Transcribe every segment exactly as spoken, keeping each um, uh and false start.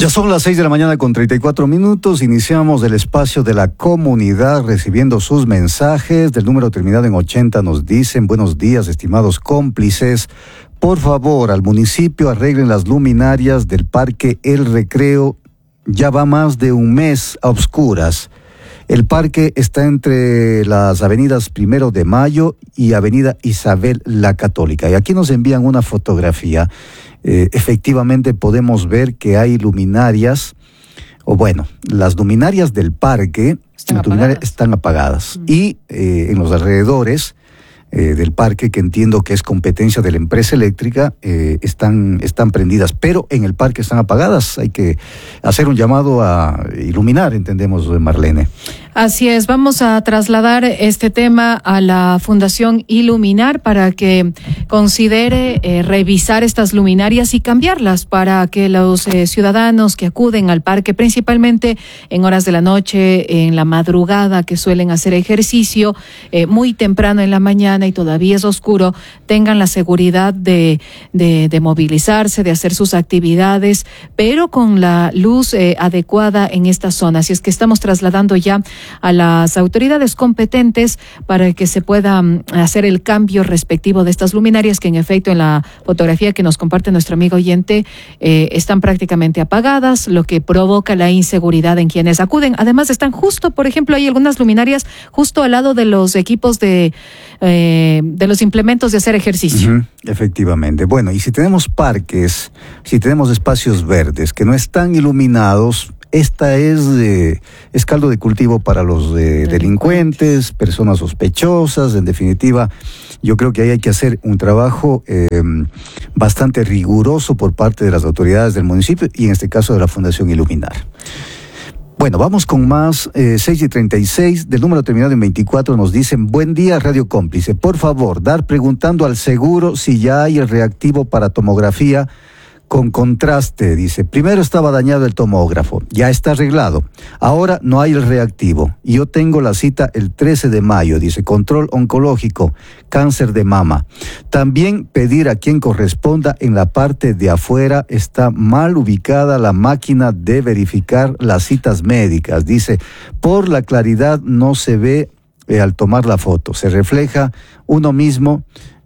Ya son las seis de la mañana con treinta y cuatro minutos. Iniciamos el espacio de la comunidad recibiendo sus mensajes. Del número terminado en ochenta nos dicen: buenos días, estimados cómplices. Por favor, al municipio arreglen las luminarias del Parque El Recreo. Ya va más de un mes a obscuras. El parque está entre las avenidas Primero de Mayo y Avenida Isabel la Católica. Y aquí nos envían una fotografía. Eh, efectivamente podemos ver que hay luminarias, o bueno, las luminarias del parque están las luminarias apagadas. están apagadas. Mm. Y eh, en los alrededores eh, del parque, que entiendo que es competencia de la empresa eléctrica, eh, están, están prendidas, pero en el parque están apagadas. Hay que hacer un llamado a iluminar, entendemos, Marlene. Así es, vamos a trasladar este tema a la Fundación Iluminar para que considere eh, revisar estas luminarias y cambiarlas para que los eh, ciudadanos que acuden al parque, principalmente en horas de la noche, en la madrugada, que suelen hacer ejercicio, eh, muy temprano en la mañana y todavía es oscuro, tengan la seguridad de, de, de movilizarse, de hacer sus actividades, pero con la luz eh, adecuada en esta zona. Así es que estamos trasladando ya a las autoridades competentes para que se pueda um, hacer el cambio respectivo de estas luminarias que en efecto en la fotografía que nos comparte nuestro amigo oyente eh, están prácticamente apagadas, lo que provoca la inseguridad en quienes acuden. Además están justo, por ejemplo, hay algunas luminarias justo al lado de los equipos de, eh, de los implementos de hacer ejercicio. Uh-huh, efectivamente. Bueno, y si tenemos parques, si tenemos espacios verdes que no están iluminados, esta es, eh, es caldo de cultivo para los eh, delincuentes, personas sospechosas. En definitiva, yo creo que ahí hay que hacer un trabajo eh, bastante riguroso por parte de las autoridades del municipio y en este caso de la Fundación Iluminar. Bueno, vamos con más. eh, seis y treinta y seis, del número terminado en veinticuatro, nos dicen: buen día, Radio Cómplice. Por favor, dar preguntando al seguro si ya hay el reactivo para tomografía con contraste. Dice, primero estaba dañado el tomógrafo, ya está arreglado, ahora no hay el reactivo. Y yo tengo la cita el trece de mayo, dice, control oncológico, cáncer de mama. También pedir a quien corresponda en la parte de afuera, está mal ubicada la máquina de verificar las citas médicas. Dice, por la claridad no se ve eh, al tomar la foto, se refleja uno mismo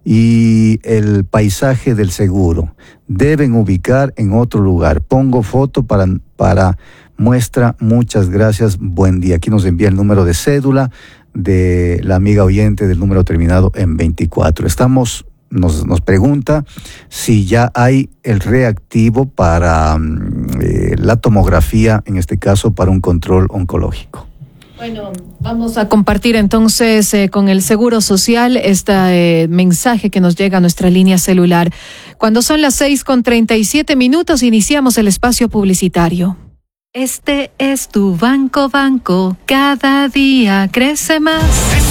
y el paisaje del seguro. Deben ubicar en otro lugar. Pongo foto para, para muestra. Muchas gracias. Buen día. Aquí nos envía el número de cédula de la amiga oyente del número terminado en veinticuatro. Estamos, nos, nos pregunta si ya hay el reactivo para eh, la tomografía, en este caso para un control oncológico. Bueno, vamos a compartir entonces eh, con el Seguro Social este eh, mensaje que nos llega a nuestra línea celular. Cuando son las seis con treinta y siete minutos, iniciamos el espacio publicitario. Este es tu banco, banco, cada día crece más.